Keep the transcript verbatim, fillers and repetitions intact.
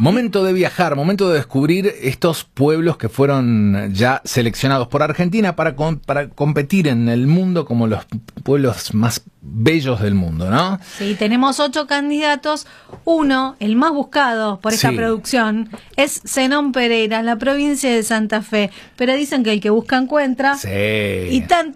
Momento de viajar, momento de descubrir estos pueblos que fueron ya seleccionados por Argentina para, com- para competir en el mundo como los pueblos más bellos del mundo, ¿no? Sí, tenemos ocho candidatos. Uno, el más buscado por esta Sí. producción, es Zenón Pereira, la provincia de Santa Fe. Pero dicen que el que busca encuentra. Sí. Y tanto